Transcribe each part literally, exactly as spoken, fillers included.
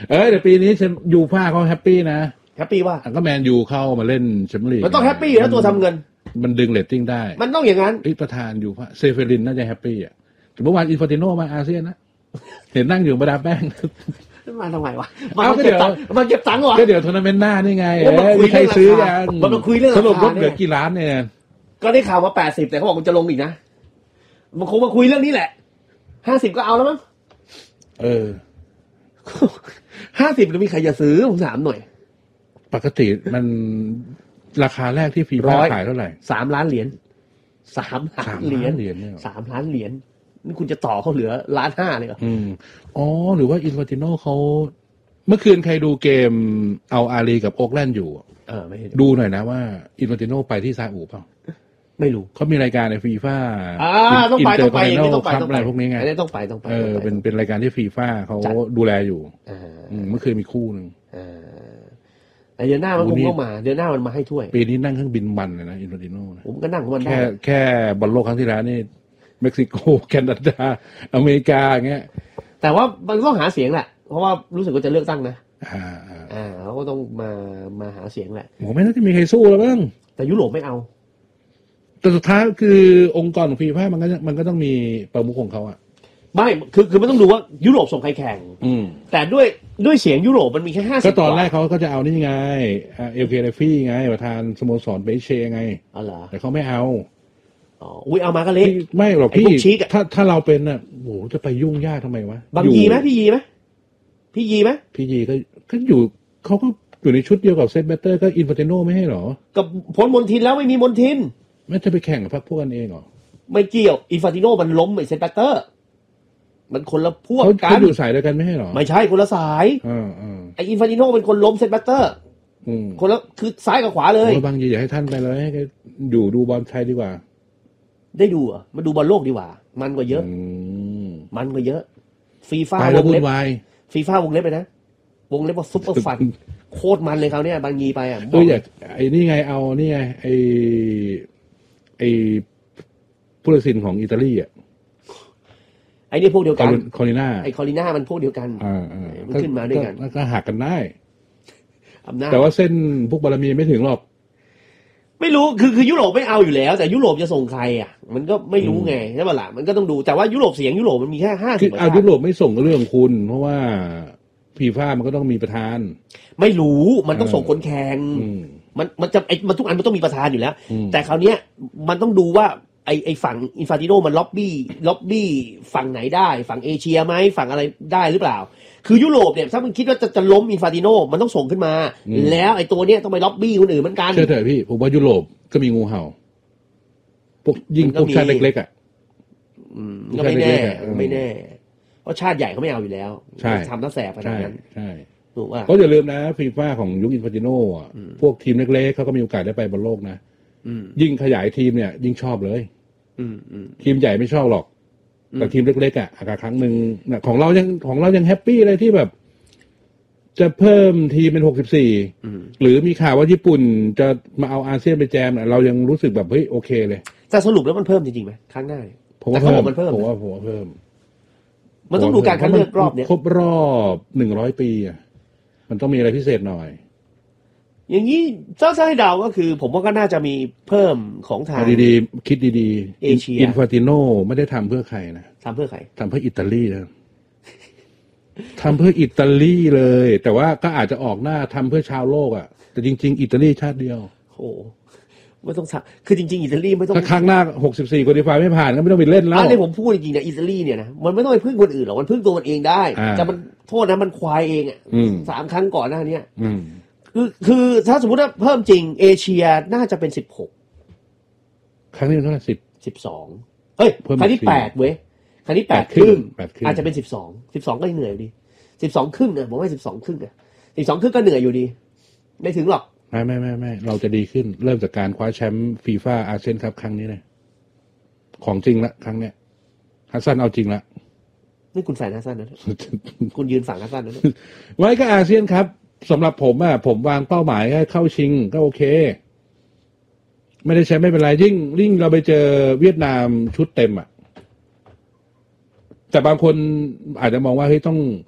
เออแต่ปีนี้ยูฟ่าเขาแฮปปี้นะแฮปปี้ว่าก็แมนยูเข้ามาเล่นแชมเปี้ยนลีกมันต้องแฮปปี้อยู่แล้วตัวทำเงินมันดึงเรตติ้งได้มันต้องอย่างนั้นประธานยูฟ่าเซเฟรินน่าจะแฮปปี้อ่ะเมื่อวานอินฟานติโนมาอาเซียนนะเห็นนั่งอยู่บรรดาแป้งมาทำไมวะมาเก็บตังค์มาเก็บตังค์วะก็เดี๋ยวทัวร์นาเมนต์หน้านี่ไงมีใครซื้อยังมันมาคุยเรื่องสรุปลดเหลือกี่ล้านเนี่ยก็ได้ข่าวมาแปดสิบแต่เขาบอกมันจะลงอีกนะมันคงมาคุยเรื่องนี้แหละห้าสิบก็เอาแล้วมั้งเออห้าสิบแล้วมีใครจะซื้อผมถามหน่อยปกติมันราคาแรกที่ฟีฟ่าขายเท่าไหร่สามล้านเหรียญสามล้านเหรียญสามล้านเหรียญนี่คุณจะต่อเขาเหลือล้านห้าเลยเหรออืมอ๋อหรือว่าอินฟานติโนเขาเมื่อคืนใครดูเกมเอาอารีกับโอ๊กแลนด์อยู่เออไม่ดูหน่อยนะว่าอินฟานติโนไปที่ซาอุเปล่าไม่รู้เขามีรายการในฟีฟ่าอ่าต้องไปต้องไปต้องไปอะไรพวกนี้ไงต้องไปต้องไปเออเป็นเป็นรายการที่ฟีฟ่าเขาดูแลอยู่เมื่อคืนมีคู่หนึ่งแต่เดือนหน้ามันคงต้องมาเดือนหน้ามันมาให้ถ้วยปีนี้นั่งเครื่องบินมันเลยนะอินฟานติโนผมก็นั่งของมันได้แค่แค่บอลโลกครั้งที่แล้วนี่เม็กซิโกแคนาดาอเมริกาอย่างเงี้ยแต่ว่ามันต้องหาเสียงแหละเพราะว่ารู้สึกว่าจะเลือกตั้งนะอ่าอ่าเขาก็ต้องมามาหาเสียงแหละผมไม่น่าจะมีใครสู้แล้วบ้างแต่ยุโรปไม่เอาแต่สุดท้ายคือองค์กรของฟีฟ่ามันก็มันก็ต้องมีประมุขของเขาอ่ะไม่คือคือไม่ต้องดูว่ายุโรปส่งใครแข่งแต่ด้วยด้วยเสียงยุโรปมันมีแค่ห้าสิบก็ตอนแรกเขาก็จะเอานี่ไงเอลเคเรฟี่ไงประธานสโมสรเบเช่ไงอ๋อเหรอแต่เขาไม่เอาอ๋ออุ้ยเอามาก็เละไม่หรอกพี่ถ้าถ้าเราเป็นอ่ะโหจะไปยุ่งยากทำไมวะบางยีไหมพี่ยีไหมพี่ยีไหมพี่ยีก็ก็อยู่เขาก็อยู่ในชุดเดียวกับเซตแบตเตอร์ก็อินฟานติโนไม่ให้หรอกับพ้นมนทินแล้วไม่มีมนทินไม่จะไปแข่งกับพรรคพวกกันเองหรอไม่เกี่ยวอินฟานติโนมันล้มไอ้เซตแบตเตอร์มันคนละพวกกันเขาอยู่สายเดียวกันไม่ให้หรอไม่ใช่คนละสายไอ้อินฟานติโนเป็นคนล้มเซตแบตเตอร์คนละคือซ้ายกับขวาเลยบางทีอยากให้ท่านไปเลยให้อยู่ดูบอลไทยดีกว่าได้ดูอ่ะมาดูบอลโลกดีกว่ามันกว่าเยอะมันกว่าเยอะฟีฟ่าวงเล็บฟีฟ่าวงเล็บไปนะวงเล็บว่าซุปเปอร์ฟันโคตรมันเลยเขาเนี่ยบางยีไปอ่ะเอออยากไอ้นี่ไงเอานี่ไงไอ้ไอ้ผู้ตัดสินของอิตาลีอ่ะไอ้นี่พวกเดียวกันคอริน่าไอ้คอริน่ามันพวกเดียวกันอ่ามันขึ้นมาด้วยกันแล้วก็หักกันได้แต่ว่าเส้นพวกบารมีไม่ถึงหรอกไม่รู้คือคือยุโรปไม่เอาอยู่แล้วแต่ยุโรปจะส่งใครอ่ะมันก็ไม่รู้ไงใช่ป่ะล่ะมันก็ต้องดูแต่ว่ายุโรปเสียงยุโรปมันมีแค่ห้าสิบเอายุโรปไม่ส่งก็เรื่องของคุณเพราะว่าฟีฟ่ามันก็ต้องมีประธานไม่รู้มันต้องส่งคนแข่งมันมันจะไอ้มันทุกอันมันต้องมีประธานอยู่แล้วแต่คราวเนี้ยมันต้องดูว่าไอ้ไอ้ฝั่งอินฟานติโนมันล็อบบี้ล็อบบี้ฝั่งไหนได้ฝั่งเอเชียไหมฝั่งอะไรได้หรือเปล่าคือยุโรปเนี่ยถ้ามันคิดว่าจะจะล้มอินฟานติโนมันต้องส่งขึ้นมาแล้วไอ้ตัวเนี้ยต้องไปล็อบบี้คนอื่นเหมือนกันเชื่อเถอะพี่ผมว่ายุโรปก็มีงูเห่าพวกยิ่งพวกชาติเล็กๆอ่ะก็ไม่แน่ไม่แน่เพราะชาติใหญ่เขาไม่เอาอยู่แล้วทำตั้งแสบขนาดนั้นใช่ถูกป่ะก็อย่าลืมนะฟีฟ่าของยุคอินฟานติโนอ่ะพวกทีมเล็กๆเขาก็มีโอกาสได้ไปบอลโลกนะยิ่งขยายทีมเนี่ยยิ่งชอบเลยทีมใหญ่ไม่ชอบหรอกแต่ทีมเล็กๆอ่ะอาการครั้งหนึ่งของเรายังของเรายังแฮปปี้เลยที่แบบจะเพิ่มทีมเป็นหกสิบสี่หรือมีข่าวว่าญี่ปุ่นจะมาเอาอาเซียนไปแจมเรายังรู้สึกแบบเฮ้ยโอเคเลยแต่สรุปแล้วมันเพิ่มจริงๆไหมครั้งหน้าผมว่าเพิ่มมันเพิ่มผมว่าผมว่าเพิ่มมันต้องดูการคัดเลือกรอบเนี้ยครบรอบหนึ่งร้อยปีอ่ะมันต้องมีอะไรพิเศษหน่อยอย่างนี้ถ้าให้เดาก็คือผมว่าก็น่าจะมีเพิ่มของทางดีๆคิดดีๆเอเชียอินฟานติโนไม่ได้ทำเพื่อใครนะทำเพื่อใครทำเพื่ออิตาลีนะทำเพื่ออิตาลีเลยแต่ว่าก็อาจจะออกหน้าทำเพื่อชาวโลกอ่ะแต่จริงๆอิตาลีชาติเดียวโอ้ไม่ต้องคือจริงๆอิตาลีไม่ต้องถ้าครั้งหน้าหกสิบสี่ควอลิฟายไม่ผ่านก็ไม่ต้องไปเล่นแล้วอันนี้ผมพูดจริงๆนะอิตาลีเนี่ยนะมันไม่ต้องไปพึ่งคนอื่นหรอกมันพึ่งตัวมันเองได้แต่มันโทษนะมันควายเองอ่ะสามครั้งก่อนหน้านี้คือคือถ้าสมมติว่าเพิ่มจริงเอเชียน่าจะเป็นสิบหกครั้งนี้เท่าไหร่สิบสิบสองเฮ้ยครั้งที่แปดเว้ยครั้งที่แปดครึ่งอาจจะเป็นสิบสองสิบสองก็เหนื่อยดีสิบสองครึ่งเนี่ยผมว่าสิบสองครึ่งเนี่ยสิบสองครึ่งก็เหนื่อยอยู่ดีไม่ถึงหรอกไม่ไม่ไม่ไม่เราจะดีขึ้นเริ่มจากการคว้าแชมป์ฟีฟ่าอาเซียนคัพครั้งนี้เลยของจริงละครั้งเนี้ยฮัสซันเอาจริงละนี่คุณแฟนฮัสซันนะคุณยืนฝั่งฮัสซันนะไว้ก็อาเซียนครับสำหรับผมอ่ะผมวางเป้าหมายแค่เข้าชิงก็โอเคไม่ได้ใช้ไม่เป็นไรยิ่งยิ่งเราไปเจอเวียดนามชุดเต็มอ่ะแต่บางคนอาจจะมองว่าเฮ้ยต้อง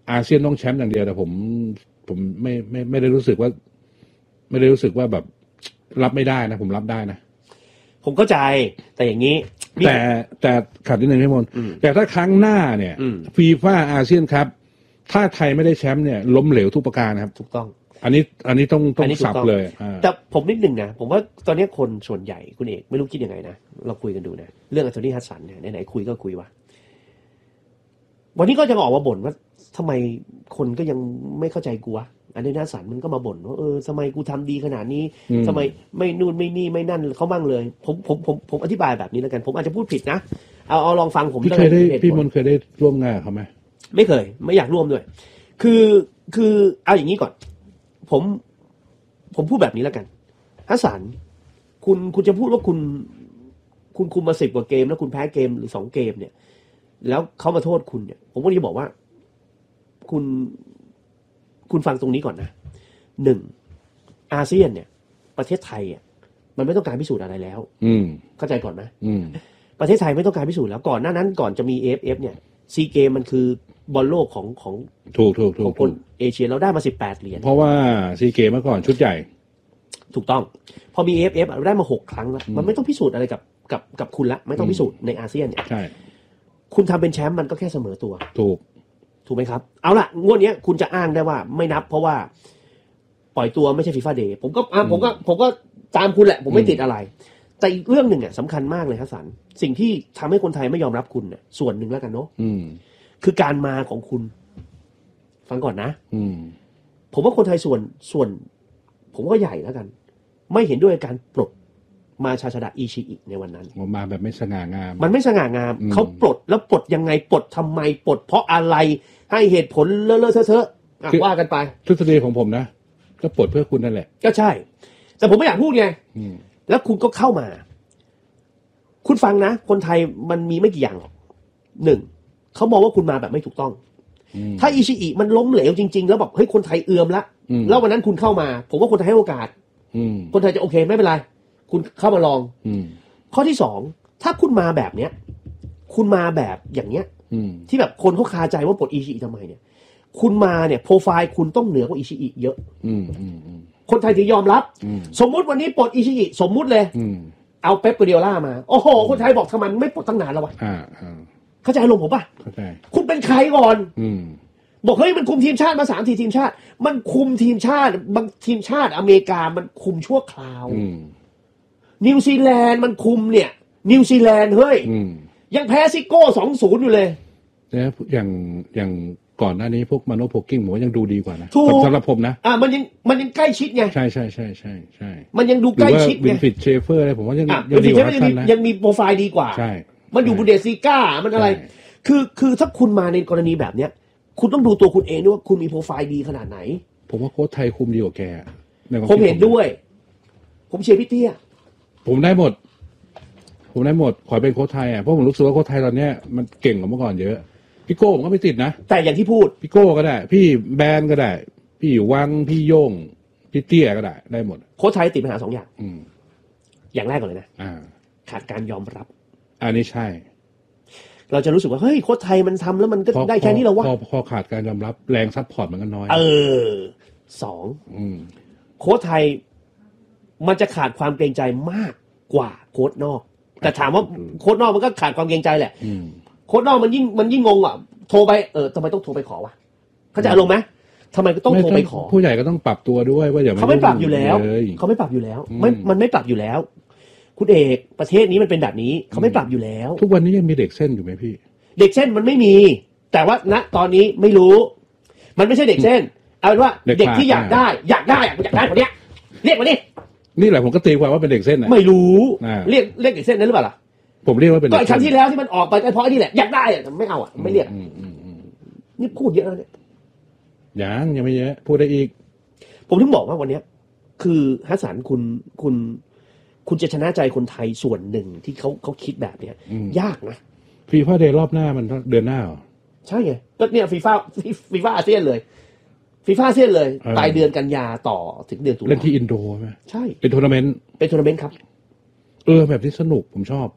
อาเซียนต้องแชมป์อย่างเดียวแต่ผมผมไม่ไม่ไม่ได้รู้สึกว่า ไม่ได้รู้สึกว่าแบบรับไม่ได้นะผมรับได้นะผมเข้าใจแต่อย่างนี้แต่แต่ขัดนิดนึงพี่มนแต่ถ้าครั้งหน้าเนี่ยฟีฟ่าอาเซียนครับถ้าไทยไม่ได้แชมป์เนี่ยล้มเหลวทุกประการนะครับถูกต้องอันนี้อันนี้ต้องต้องสับเลยแต่ผมนิดหนึ่งนะผมว่าตอนนี้คนส่วนใหญ่คุณเอกไม่รู้คิดยังไงนะเราคุยกันดูนะเรื่องอัลโทนี่ฮัสสันเนี่ยไหนๆคุยก็คุยว่าวันนี้ก็จะออกมาบ่นว่าทำไมคนก็ยังไม่เข้าใจกูวะอันนี้ฮัสสันมันก็มาบ่นว่าเออทำไมกูทำดีขนาดนี้ทำไมไม่นู่นไม่นี่ไม่นั่นเขาบ้างเลยผมผมผมผมอธิบายแบบนี้แล้วกันผมอาจจะพูดผิดนะเอาเอาลองฟังผมพี่เคยได้พี่มนเคยได้ร่วมงานเขาไหมไม่เคยไม่อยากร่วมด้วยคือคือเอาอย่างนี้ก่อนผมผมพูดแบบนี้แล้วกันฮัสสันคุณคุณจะพูดว่าคุณคุณคุมมาสิบกว่าเกมแล้วคุณแพ้เกมหรือสองเกมเนี่ยแล้วเขามาโทษคุณเนี่ยผมก็จะบอกว่าคุณคุณฟังตรงนี้ก่อนนะหนึ่งอาเซียนเนี่ยประเทศไทยอ่ะมันไม่ต้องการพิสูจน์อะไรแล้วอืมเข้าใจก่อนไหมอืมประเทศไทยไม่ต้องการพิสูจน์แล้วก่อนหน้านั้นก่อนจะมี เอ เอฟ เอฟ เนี่ยซีเกมมันคือบอลโลกของของถูกถูกถูกของคนเอเชียเราได้มาสิบแปดเหรียญเพราะว่าซีเกมเมื่อก่อนชุดใหญ่ถูกต้องพอมี เอ เอฟ เอฟ เราได้มาหกครั้งแล้วมันไม่ต้องพิสูจน์อะไรกับกับกับคุณละไม่ต้องพิสูจน์ในอาเซียนเนี่ยใช่คุณทำเป็นแชมป์มันก็แค่เสมอตัวถูกถูกไหมครับเอาล่ะงวดนี้คุณจะอ้างได้ว่าไม่นับเพราะว่าปล่อยตัวไม่ใช่ฟีฟ่าเดย์ผมก็อ่าผมก็ผมก็ตามคุณแหละผมไม่ติดอะไรแต่อีกเรื่องหนึ่งอ่ะสำคัญมากเลยครับสันสิ่งที่ทำให้คนไทยไม่ยอมรับคุณเนี่ยส่วนหนึ่งแล้วกันเนาะคือการมาของคุณฟังก่อนนะผมว่าคนไทยส่วนส่วนผมก็ใหญ่แล้วกันไม่เห็นด้วยการปลดมาชาชดะอิชิอิในวันนั้นมาแบบไม่สง่างามมันไม่สง่างามเขาปลดแล้วปลดยังไงปลดทำไมปลดเพราะอะไรให้เหตุผลเลอะๆเทอะๆว่ากันไปทฤษฎีของผมนะก็ปลดเพื่อคุณนั่นแหละก็ใช่แต่ผมไม่อยากพูดไงแล้วคุณก็เข้ามาคุณฟังนะคนไทยมันมีไม่กี่อย่างหรอกหนึ่งเขามองว่าคุณมาแบบไม่ถูกต้องถ้าอิชิอิมันล้มเหลวจริงๆแล้วแบบเฮ้ยคนไทยเอือมละแล้ววันนั้นคุณเข้ามาผมว่าคนไทยให้โอกาสคนไทยจะโอเคไม่เป็นไรคุณเข้ามาลองข้อที่สองถ้าคุณมาแบบเนี้ยคุณมาแบบอย่างเนี้ยที่แบบคนเขาคาใจว่าปลดอิชิอิทำไมเนี่ยคุณมาเนี่ยโปรไฟล์คุณต้องเหนือกว่าอิชิอิเยอะคนไทยถึงยอมรับสมมุติวันนี้ปลดอิชิอิสมมุติเลยเอาเป๊ปกัวร์ดิโอล่ามาโอ้โหคนไทยบอกทำไมไม่ปลดตั้งนานแล้ววะเข้าใจลงผมป่ะเข้าใจคุณเป็นใครก่อนบอกเฮ้ยมันคุมทีมชาติมาสามสี่ทีมชาติมันคุมทีมชาติบางทีมชาติอเมริกามันคุมชั่วคราวนิวซีแลนด์มันคุมเนี่ยนิวซีแลนด์เฮ้ยยังแพ้ซิโก้สองศูนย์อยู่เลยแล้วอย่างอย่างก่อนหน้านี้พวกมาโนโพกิ้งผมว่ายังดูดีกว่านะสำหรับผมนะอ่ามันยังมันยังใกล้ชิดไงใช่ใช่ใช่ใช่ใช่มันยังดูใกล้ชิดไงวินฟิตเชเฟอร์อะไรผมว่ายังยังดีกว่าท่านนะยังมีโปรไฟล์ดีกว่าใช่มันอยู่บุนเดสลีก้ามันอะไรคือคือถ้าคุณมาในกรณีแบบเนี้ยคุณต้องดูตัวคุณเองด้วยว่าคุณมีโปรไฟล์ดีขนาดไหนผมว่าโค้ชไทยคุมดีกว่าแกผมเห็นด้วยผมเชียร์พี่เตี้ยผมได้หมดผมได้หมดขอเป็นโค้ชไทยอ่ะเพราะผมรู้สึกว่าโค้ชไทยตอนเนี้ยมันเก่งกว่าเมื่อก่อนเยอะพี่โก้ผมก็ไม่ติดนะแต่อย่างที่พูดพี่โก้ก็ได้พี่แบนก็ได้พี่วังพี่โย่งพี่เตี้ยก็ได้ได้หมดโค้ชไทยติดปัญหาสองอย่างอย่างแรกก่อนเลยนะขาดการยอมรับอันนี้ใช่เราจะรู้สึกว่าเฮ้ยโค้ชไทยมันทำแล้วมันก็ได้แค่นี้แล้ววะพอพอขาดการยอมรับแรงซัพพอร์ตมันก็น้อยเออสองโค้ชไทยมันจะขาดความเกรงใจมากกว่าโค้ชนอกแต่ถามว่าโค้ชนอกมันก็ขาดความเกรงใจแหละโค้ชนอกมันยิ่งมันยิ่งงงอ่ะโทรไปเออทำไมต้องโทรไปขอวะเข้าใจอารมณ์ไหมทำไมก็ต้องโทรไปขอผู้ใหญ่ก็ต้องปรับตัวด้วยว่าอย่าเขาไม่ปรับอยู่แล้วเขาไม่ปรับอยู่แล้วไม่มันไม่ปรับอยู่แล้วคุณเอกประเทศนี้มันเป็นแบบนี้เขาไม่ปรับอยู่แล้วทุกวันนี้ยังมีเด็กเส้นอยู่ไหมพี่เด็กเส้นมันไม่มีแต่ว่าณตอนนี้ไม่รู้มันไม่ใช่เด็กเส้นเอาเป็นว่าเด็กที่อยากได้อยากได้อยากได้คนเนี้ยเรียกมาดินี่แหละผมก็ตีความว่าเป็นเด็กเส้นนะไม่รู้เรียกเรียกเด็กเส้นนั้นหรือเปล่าล่ะผมเรียกว่าเป็นก็ไอ้ครั้งที่แล้วที่มันออกไปก็เพราะไอ้นี่แหละอยากได้อะไม่เอาอ่ะไม่เรียกนี่พูดเยอะแล้วเนี่ยยังยังไม่เยอะพูดได้อีกผมถึงบอกว่าวันนี้คือฮัสสันคุณคุณคุณจะชนะใจคนไทยส่วนหนึ่งที่เขาเขาคิดแบบเนี้ยยากนะฟีฟ่าเดย์รอบหน้ามันเดือนหน้าเหรอใช่ไงก็เนี่ยฟีฟ่าฟีฟ่าอาเซียนเลยฟีฟ่าอาเซียนเลยปลายเดือนกันยาต่อถึงเดือนตุลาเล่นที่อินโดไหมใช่เป็นทัวร์นาเมนต์เป็นทัวร์นาเมนต์ครับเออแบบที่สนุกผมชอบ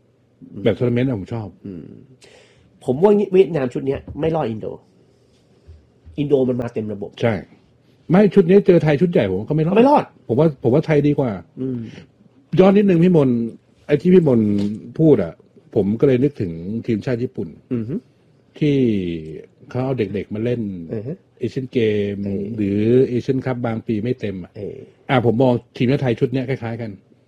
แบบทัวร์นาเมนต์ผมชอบผมว่าเวียดนามชุดนี้ไม่รอดอินโดอินโดมันมาเต็มระบบใช่ไม่ชุดนี้เจอไทยชุดใหญ่ผมก็ไม่รอดไม่รอดผมว่าผมว่าไทยดีกว่าย้อนนิดนึงพี่มนไอ้ที่พี่มนพูดอ่ะผมก็เลยนึกถึงทีมชาติญี่ปุ่นที่เขาเอาเด็กๆมาเล่นเอเชียนเกมหรือเอเชียนคัพบางปีไม่เต็มอ่ะอ่าผมมองทีมชาติไทยชุดเนี้ยคล้ายๆกัน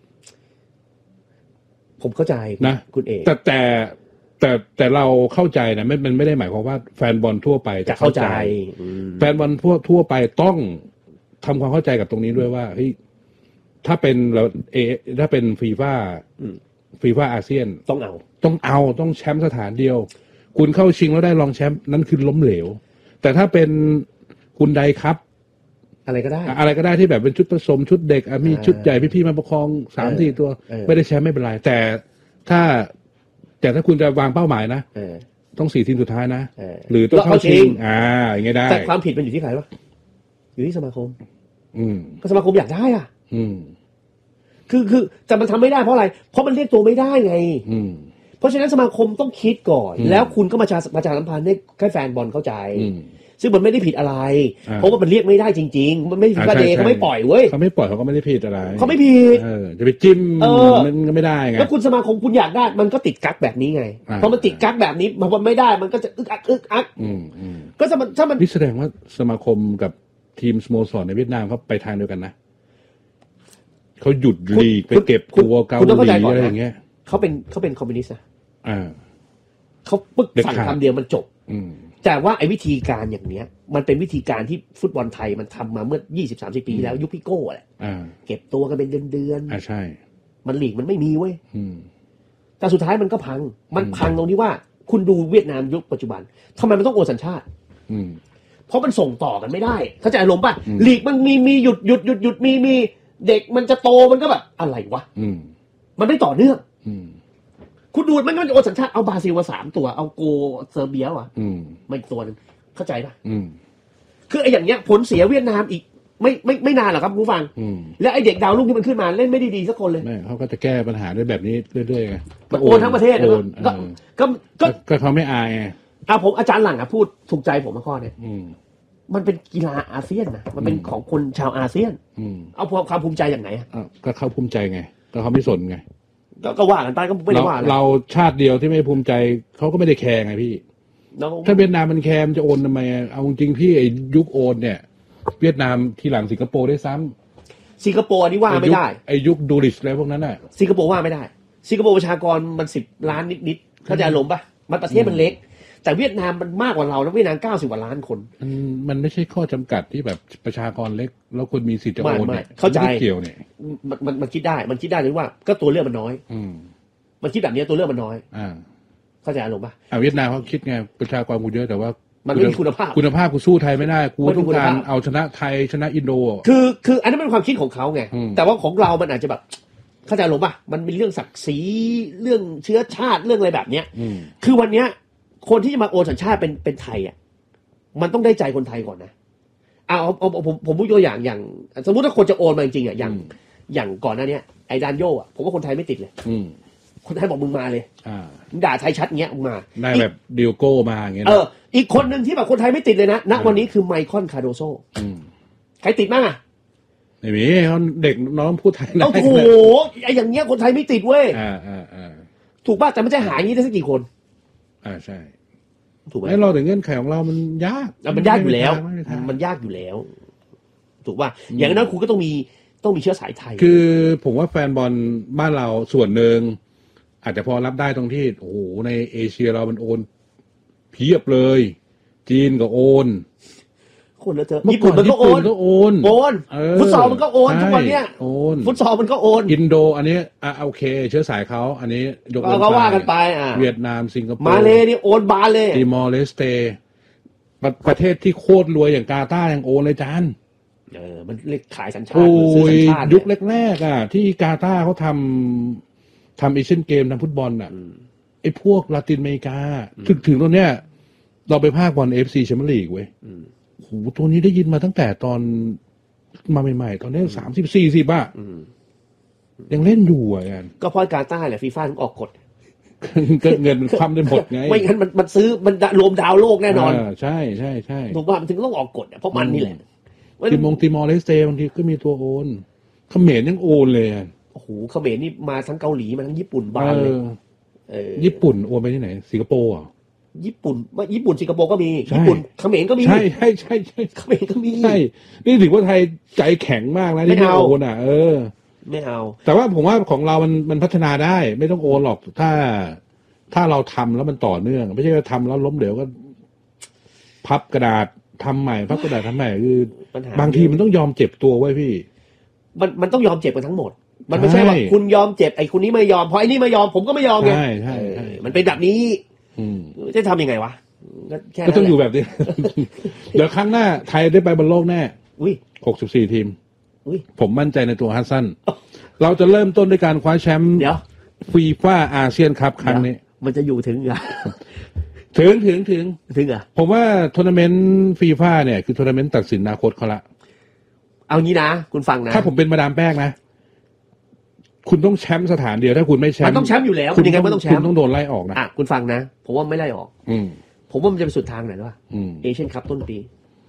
ผมเข้าใจนะคุณเอกแต่แต่แต่แต่เราเข้าใจนะไม่มันไม่ได้หมายความว่าแฟนบอลทั่วไปจะเข้าใจแฟนบอลทั่วทั่วไปต้องทำความเข้าใจกับตรงนี้ด้วยว่าเฮ้ยถ้าเป็นเราเอถ้าเป็นฟีฟ่าฟีฟ่าอาเซียนต้องเอาต้องเอาต้องแชมป์สถานเดียวคุณเข้าชิงแล้วได้รองแชมป์นั่นคือล้มเหลวแต่ถ้าเป็นคุณไดครับอะไรก็ได้อะไรก็ได้ที่แบบเป็นชุดผสมชุดเด็กมีชุดใหญ่พี่ๆมาประคองสามสี่ตัวไม่ได้แชมป์ไม่เป็นไรแต่ถ้าแต่ถ้าคุณจะวางเป้าหมายนะต้องสี่ทีมสุดท้ายนะหรือต้องเข้าชิงอ่าอย่างเงี้ยได้แต่ความผิดมันอยู่ที่ใครวะอยู่ที่สมาคมอืมก็สมาคมอยากได้อ่ะอืมคือคือแต่มันทำไม่ได้เพราะอะไรเพราะมันเรียกตัวไม่ได้ไงอืมเพราะฉะนั้นสมาคมต้องคิดก่อนแล้วคุณก็มาประชาสัมพันธ์ให้ให้แฟนบอลเข้าใจซึ่งมันไม่ได้ผิดอะไรเพราะว่ามันเรียกไม่ได้จริงๆมันไม่ผิดประเด็นเขาไม่ปล่อยเว้ยเขาไม่ปล่อยเขาก็ไม่ได้ผิดอะไรเขาไม่ผิดจะไปจิ้มมันก็ไม่ได้ไงแล้วคุณสมาคมคุณอยากได้มันก็ติดกั๊กแบบนี้ไงพอมันติดกั๊กแบบนี้มันไม่ได้มันก็จะอึกอักอึกอักก็ถ้ามันถ้ามันนี่แสดงว่าสมาคมกับทีมสโมสรในเวียดนามเขาไปทางเดียวกันนะเขาหยุดลีกไปเก็บตัวเกาหลีอะไรอย่างเงี้ยเขาเป็นเขาเป็นคอมมิวนิสต์อ่าเขาปึ๊กสั่งคำเดียวมันจบแต่ว่าไอ้วิธีการอย่างเนี้ยมันเป็นวิธีการที่ฟุตบอลไทยมันทำมาเมื่อ ยี่สิบ สามสิบ ปีแล้วยุคพี่โก้แหละเก็บตัวกันเป็นเดือนๆอ่าใช่มันหลีกมันไม่มีเว้ยแต่สุดท้ายมันก็พังมันพังตรงที่ว่าคุณดูเวียดนามยุคปัจจุบันทำไมมันต้องโอนสัญชาติเพราะมันส่งต่อกันไม่ได้เข้าใจอารมณ์ป่ะหลีกมันมีมีหยุดหยุดหยุดหยุดมีมีเด็กมันจะโตมันก็แบบอะไรวะมันไม่ต่อเนื่องคุณดูมันก็โอนสัญชาติเอาบราซิลมาสามตัวเอาโกเซอร์เบียว่ะมาอีกตัวนึงเข้าใจป่ะคือไอ้อย่างเงี้ยผลเสียเวียดนามอีกไม่ไม่ไม่นานหรอกครับผู้ฟังแล้วไอ้เด็กดาวรุ่งที่มันขึ้นมาเล่นไม่ดีๆสักคนเลยไม่เขาก็จะแก้ปัญหาด้วยแบบนี้เรื่อยๆไงมันโอนทั้งประเทศก็ก็ก็ก็เขาไม่อายไงอ่ะผมอาจารย์หลังอ่ะพูดถูกใจผมมาข้อเนี่ยมันเป็นกีฬาอาเซียนนะมันเป็นของคนชาวอาเซียนเอาความภูมิใจอย่างไหนก็เขาภูมิใจไงก็เขาไม่สนไงก็ว่ากันไปก็ไม่ได้ว่าเราชาติเดียวที่ไม่ภูมิใจเขาก็ไม่ได้แคร์ไงพี่ถ้าเวียดนามมันแคร์จะโอนทำไมเอาจริงพี่ไอ้ยุคโอนเนี่ยเวียดนามทีหลังสิงคโปร์ได้ซ้ำสิงคโปร์นี่ว่าไม่ได้ไอ้ยุคดูริชอะไรพวกนั้นน่ะสิงคโปร์ว่าไม่ได้สิงคโปร์ประชากรมันสิบล้านนิดๆเข้าใจอารมณ์ป่ะมันประเทศมันเล็กแต่เวียดนามมันมากกว่าเราแล้วเวียดนามเก้าสิบกว่าล้านคนมันมันไม่ใช่ข้อจำกัดที่แบบประชากรเล็กแล้วคนมีสิทธิ์จะโอนเนี่ยเข้าใจเกี่ยวเนี่ยมันมันมันคิดได้มันคิดได้เลยว่าก็ตัวเลือกมันน้อยมันคิดแบบนี้ตัวเลือกมันน้อยอ่าเข้าใจอารมณ์ป่ะอ่าเวียดนามเขาคิดไงประชากรกูเยอะแต่ว่ามันไม่มีคุณภาพคุณภาพกูสู้ไทยไม่ได้กูต้องการเอาชนะไทยชนะอินโดคือคืออันนั้นเป็นความคิดของเขาไงแต่ว่าของเรามันอาจจะแบบเข้าใจอารมณ์ป่ะมันมีเรื่องศักดิ์ศรีเรื่องเชื้อชาติเรื่องอะไรแบบเนี้ยคือวันเนี้ยคนที่จะมาโอนสัญชาติเป็นเป็นไทยอ่ะมันต้องได้ใจคนไทยก่อนนะเอาเอาเอาผมผมพูดตัวอย่างอย่างสมมุติถ้าคนจะโอนมาจริงๆอ่ะอย่างอย่างก่อนหน้านี้ไอ้ดานโยอ่ะผมว่าคนไทยไม่ติดเลยคนไทยบอกมึงมาเลยมึงด่าไทยชัดเงี้ยมึงมาได้แบบดิโอโก้มาอย่างเงี้ยเอออีกคนหนึ่งที่แบบคนไทยไม่ติดเลยนะณวันนี้คือไมคอนคาโดโซใครติดบ้างอ่ะไม่มีเขาเด็กน้องพูดไทยได้โอ้โหไอ้อย่างเงี้ยคนไทยไม่ติดเว้ยอ่าอ่าอ่าถูกป่ะแต่ไม่ใช่หายอย่างนี้ได้สักกี่คนอ่าใช่ถูกไหมเราแต่เงื่อนไขของเรามันยากมันยากอยู่แล้วมันยากอยู่แล้วถูกป่ะอย่างนั้นคุณก็ต้องมีต้องมีเชื้อสายไทยคือผมว่าแฟนบอลบ้านเราส่วนหนึ่งอาจจะพอรับได้ตรงที่โอ้โหในเอเชียเรามันโอนเพียบเลยจีนก็โอนคนแล้วเธอญี่ปุ่นมันก็โอนโอนโอนฟุตซอลมันก็โอนทุกวันเนี้ยฟุตซอลมันก็โอนอินโดอันนี้อ่ะโอเคเชื้อสายเขาอันนี้ยกเว้นก็ว่ากันไปอ่ะเวียดนามสิงคโปร์มาเลนี่โอนบานเลยติมอร์เลสเตประเทศที่โคตรรวยอย่างกาตาร์ยังโอนเลยจานเออมันเรียกขายสัญชาติซื้อสัญชาติยุคแรกๆอ่ะที่กาตาร์เขาทำทำเอเชียนเกมทำฟุตบอลอ่ะไอ้พวกลาตินอเมริกาถึงถึงตรงเนี้ยเราไปภาคบอลเอฟซีแชมเปี้ยนลีกเว้ยโอ้โหตัวนี้ได้ยินมาตั้งแต่ตอนมาใหม่ๆตอนนี้สามสิบสี่สิบอ่ะยังเล่นอยู่อ่ะกันก็เพราะกาตาร์แหละฟีฟ่าถึงออกกฎก็เงินมันคว่ำได้หมดไงไม่งั้นมันมันซื้อมันรวมดาวโลกแน่นอนใช่ใช่ใช่ถูกว่ามันถึงต้องออกกฎเพราะมันนี่แหละติมงติมอร์เลสเตบางทีก็มีตัวโอนเขมรยังโอนเลยโอ้โหเขมรนี่มาทั้งเกาหลีมาทั้งญี่ปุ่นบ้านเลยญี่ปุ่นโอนไปที่ไหนสิงคโปร์อ่ะญี่ปุ่นว่าญี่ปุ่นสิงคโปร์ก็มีญี่ปุ่นเขมรก็มีใช่ใช่ใช่ใช่เขมรก็มีใช่นี่ถือว่าไทยใจแข็งมากนะที่ไม่โอนอ่ะเออไม่เอาแต่ว่าผมว่าของเรามันมันพัฒนาได้ไม่ต้องโอนหรอกถ้าถ้าเราทำแล้วมันต่อเนื่องไม่ใช่ว่าทำแล้วล้มเหลวก็พับกระดาษทำใหม่พับกระดาษทำใหม่คือบางทีมันต้องยอมเจ็บตัวไว้พี่มันมันต้องยอมเจ็บกันทั้งหมดมันไม่ใช่ว่าคุณยอมเจ็บไอ้คุณนี้ไม่ยอมเพราะไอ้นี่ไม่ยอมผมก็ไม่ยอมไงใช่ใช่มันเป็นแบบนี้จะทำยังไงวะก็ต้องอยู่แบบนี้เดี๋ยวครั้งหน้าไทยได้ไปบอลโลกแน่หกสิบสี่ทีมผมมั่นใจในตัวฮัสซันเราจะเริ่มต้นด้วยการคว้าแชมป์ฟีฟ่าอาเซียนคัพครั้งนี้มันจะอยู่ถึงเหรอถึงถึงถึงถึงอ่ะผมว่าทัวร์นาเมนต์ฟีฟ่าเนี่ยคือทัวร์นาเมนต์ตัดสินอนาคตเขาละเอางี้นะคุณฟังนะถ้าผมเป็นมาดามแป้งนะคุณต้องแชมป์สถานเดียวถ้าคุณไม่แชมป์มันต้องแชมป์อยู่แล้วคุณยังไงมันต้องแชมป์คุณต้องโดนไล่ออกนะอ่ะคุณฟังนะผมว่าไม่ไล่ออกอืมผมว่ามันจะไปสุดทางไหนวะเอเชียนคัพต้นปี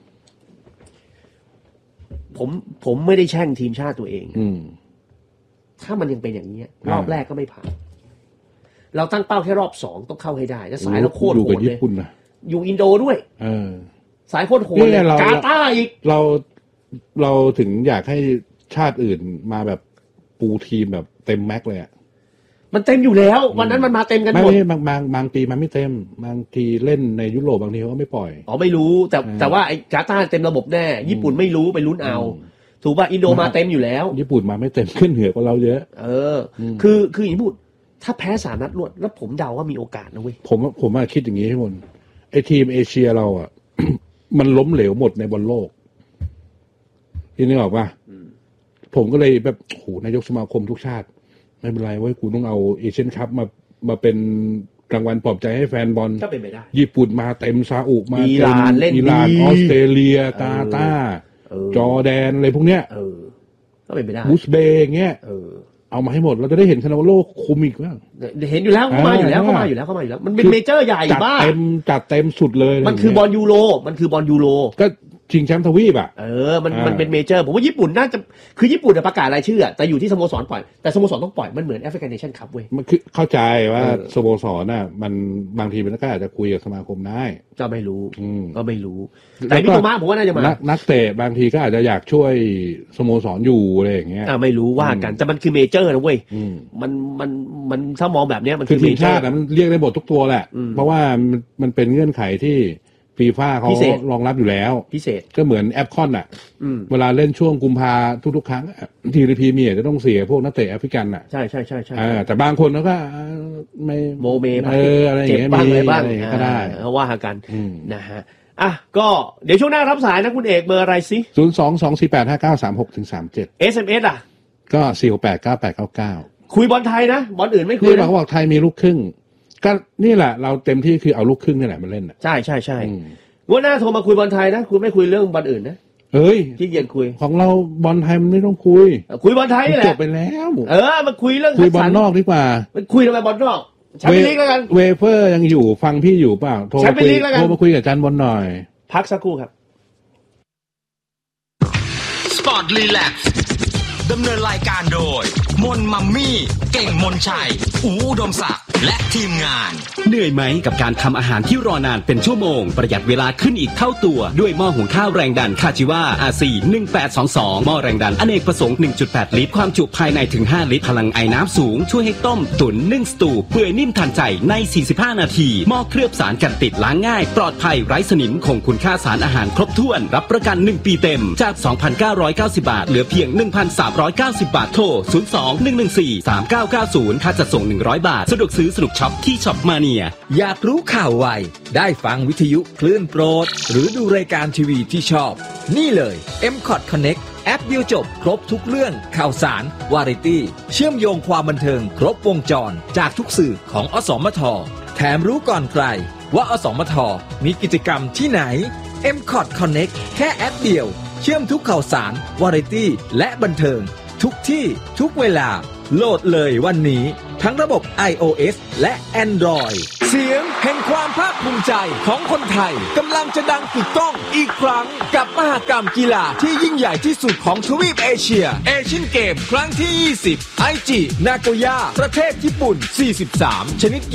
ผมผมไม่ได้แช่งทีมชาติตัวเองอืมถ้ามันยังเป็นอย่างนี้รอบแรกก็ไม่ผ่านเราตั้งเป้าแค่รอบสองต้องเข้าให้ได้แล้วสายเราโคตรโหดเลยอยู่อินโดด้วยเออสายโคตรโหดเลยกาตาร์อีกเราเราถึงอยากให้ชาติอื่นมาแบบปูทีมแบบเต็มแม็กเลยอ่ะมันเต็มอยู่แล้ววันนั้นมันมาเต็มกันหมดไม่บางบางบางปีมันไม่เต็มบางทีเล่นในยุโรปบางทีเขาก็ไม่ปล่อยอ๋อไม่รู้แต่แต่ว่าไอ้กาตาร์เต็มระบบแน่ญี่ปุ่นไม่รู้ไปลุ้นเอาถูกป่ะอินโดมาเต็มอยู่แล้วญี่ปุ่นมาไม่เต็มขึ้นเหนือกว่าเราเยอะเออคือคืออย่างนี้พูดถ้าแพ้สามนัดรวดแล้วผมเดาว่ามีโอกาสนะเว้ยผมผมมาคิดอย่างนี้ให้หมดไอ้ทีมเอเชียเราอ่ะ มันล้มเหลวหมดในบอลโลกที่นึกออกป่ะผมก็เลยแบบโหนายกสมาคมทุกชาติไม่เป็นไรเว้ยกูต้องเอาเอเชียนคัพมามาเป็นรางวัลปลอบใจให้แฟนบอลก็เป็นไปได้ญี่ปุ่นมาเต็มซาอุมาเต็มอิหร่านออสเตรเลียกาตาร์จอร์แดนอะไรพวกเนี้ยเออก็เป็นไปได้บูสเบย์เงี้ยเออเอามาให้หมดเราจะได้เห็นคานาโวโลคุมอีกบ้างเห็นอยู่แล้วเข้ามาอยู่แล้วเข้ามาอยู่แล้วเข้ามาอยู่แล้วมันเป็นเมเจอร์ใหญ่บ้าจัดเต็มจัดเต็มสุดเลยมันคือบอลยูโรมันคือบอลยูโรก็ชิงแชมป์ทวีปอ่ะเออมันมันเป็นเมเจอร์ผมว่าญี่ปุ่นน่าจะคือญี่ปุ่นประกาศรายชื่อแต่อยู่ที่สโมสรปล่อยแต่สโมสรต้องปล่อยมันเหมือนแอฟริกันเนชั่นคัพเว้ยมันคือเข้าใจว่าสโมสรน่ะมันบางทีมันก็อาจจะคุยกับสมาคมได้ก็ไม่รู้ก็ไม่รู้แต่มิโตมะผมว่าน่าจะมานักเตะบางทีก็อาจจะอยากช่วยสโมสรอยู่อะไรอย่างเงี้ยอ่าไม่รู้ว่ากันแต่มันคือเมเจอร์นะเว้ยมันมันมันถ้ามองแบบเนี้ยมันคือทีมชาติมันเรียกได้หมดทุกตัวแหละเพราะว่ามันมันเป็นเงื่อนไขที่ฟีฟ่าเขารองรับอยู่แล้วพิเศษก็เหมือนแอปคอนอ่ะเวลาเล่นช่วงกุมภาทุกๆครั้งทีรีพีเมียจะต้องเสียพวกนักเตะแอฟริกันอ่ะใช่ใช่ใช่ใช่แต่บางคนเขาก็ไม่โมเมเอออะไรอย่างเงี้ยมีอะไรก็ได้เขาว่ากันนะฮะอ่ะก็เดี๋ยวช่วงหน้ารับสายนะคุณเอกเบอร์อะไรสิศูนย์สองสองสี่แปดห้าเก้าสามหกถึงสามเจ็ดเอส เอ็ม เอส อ่ะก็สี่หกแปดเก้าแปดเก้าเก้าคุยบอลไทยนะบอลอื่นไม่คุยนะเขาบอกไทยมีลูกครึ่งก็นี่แหละเราเต็มที่คือเอาลูกครึ่งนี่แหละมาเล่นอ่ะใช่ใช่ใช่วันหน้าโทรมาคุยบอลไทยนะคุณไม่คุยเรื่องบอลอื่นนะเฮ้ยที่เกียจคุยของเราบอลไทยมันไม่ต้องคุยคุยบอลไทยนี่แหละจบไปแล้วเออมาคุยเรื่องคุยบอลนอกดีกว่ามันคุยทำไมบอลนอกแชมเปี้ยนลีกแล้วกันเวเฟอร์ยังอยู่ฟังพี่อยู่เปล่าโทรมาคุยโทรมาคุยกับจันบอลหน่อยพักสักครู่ครับ Sport Relax ดำเนินรายการโดยมนมัมมี่เก่งมนชัยอู๋อุดมศักดิ์และทีมงานเหนื่อยไหมกับการทำอาหารที่รอนานเป็นชั่วโมงประหยัดเวลาขึ้นอีกเท่าตัวด้วยหม้อหุงข้าวแรงดันคาจิวา อาร์ ซี หนึ่งแปดสองสองหม้อแรงดันอเนกประสงค์ หนึ่งจุดแปด ลิตรความจุภายในถึงห้าลิตรพลังไอน้ำสูงช่วยให้ต้มตุ๋นนึ่งสตูเปื่อยนิ่มทันใจในสี่สิบห้านาทีหม้อเคลือบสารกันติดล้างง่ายปลอดภัยไร้สนิมคงคุณค่าสารอาหารครบถ้วนรับประกันหนึ่งปีเต็มจาก สองพันเก้าร้อยเก้าสิบ บาทเหลือเพียง หนึ่งพันสามร้อยเก้าสิบ บาทโทรศูนย์ สอง หนึ่ง หนึ่ง สี่ สาม เก้า เก้า ศูนย์ค่าจัดส่งหนึ่งร้อยบาทสะดวกซื้อสนุกช็อปที่ช็อปมาเนียอยากรู้ข่าวไวได้ฟังวิทยุคลื่นโปรดหรือดูรายการทีวีที่ชอบนี่เลย เอ็ม คอท Connect แอปเดียวจบครบทุกเรื่องข่าวสารวาไรตี้เชื่อมโยงความบันเทิงครบวงจรจากทุกสื่อของอสมทแถมรู้ก่อนใครว่าอสมทมีกิจกรรมที่ไหน เอ็ม คอท Connect แค่แอปเดียวเชื่อมทุกข่าวสารวาไรตี้และบันเทิงทุกที่ทุกเวลาโหลดเลยวันนี้ทั้งระบบ iOS และ Android เสียงแห่งความภาคภูมิใจของคนไทยกำลังจะดังกึกก้องอีกครั้งกับมหกรรมกีฬาที่ยิ่งใหญ่ที่สุดของทวีปเอเชียเอเชียนเกมครั้งที่ยี่สิบไอจินาโกย่าประเทศญี่ปุ่นสี่สิบสามชนิด